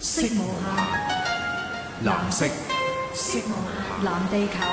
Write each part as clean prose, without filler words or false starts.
色無限，藍色，色無限，藍地球。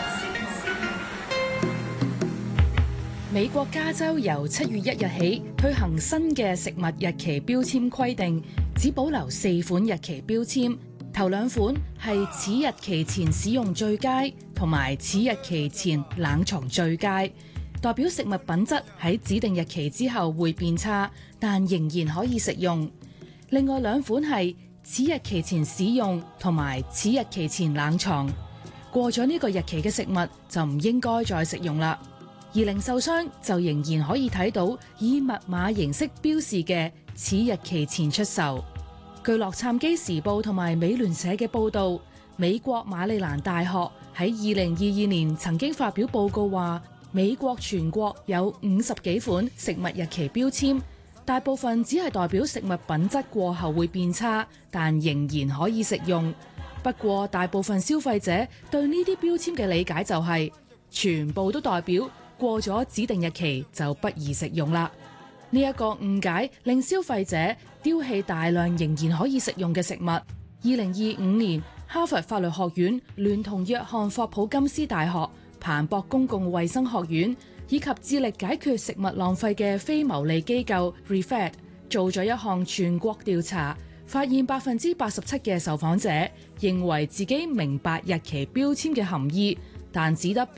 美國加州由7月1日起推行新嘅食物日期標籤規定，只保留4款日期標籤，頭2款係此日期前使用最佳同埋此日期前冷藏最佳，代表食物品質喺指定日期之後會變差，但仍然可以食用。另外2款係此日期前使用同埋此日期前冷藏，過咗呢個日期嘅食物就唔應該再食用啦。而零售商就仍然可以睇到以密碼形式標示嘅此日期前出售。據洛杉磯時報同埋美聯社嘅報導，美國馬里蘭大學喺2022年曾經發表報告話，美國全國有50幾款食物日期標籤，大部分只係代表食物品質過後會變差，但仍然可以食用。不過大部分消費者對呢啲標籤嘅理解就係全部都代表過咗指定日期就不宜食用啦。呢一個誤解令消費者丟棄大量仍然可以食用嘅食物。2025年，哈佛法律學院聯同約翰霍普金斯大學、彭博公共衛生學院以及致力解決食物浪費嘅非牟利機構 ReFed 做咗一項全國調查，發現87%嘅受訪者認為自己明白日期標籤嘅含義，但只得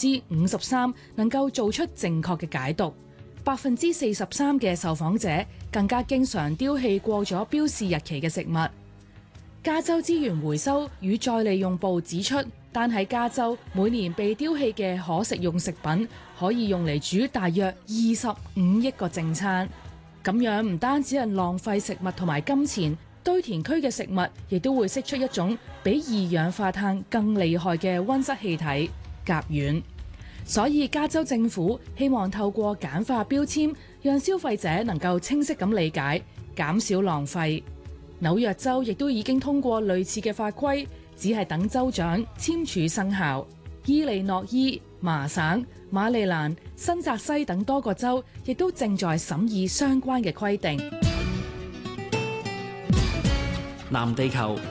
53%能夠做出正確嘅解讀。43%嘅受訪者更加經常丟棄過咗標示日期嘅食物。加州資源回收與再利用部指出，單喺加州每年被丟棄嘅可食用食品可以用嚟煮大約25億個正餐。咁樣唔單止係浪費食物同埋金錢，堆填區嘅食物亦都會釋出一種比二氧化碳更厲害嘅溫室氣體甲烷。所以加州政府希望透過簡化標籤，讓消費者能夠清晰咁理解，減少浪費。紐約州亦都已經通過類似嘅法規，只係等州長簽署生效。伊利諾伊、麻省、馬里蘭、新澤西等多個州亦都正在審議相關嘅規定。 藍地球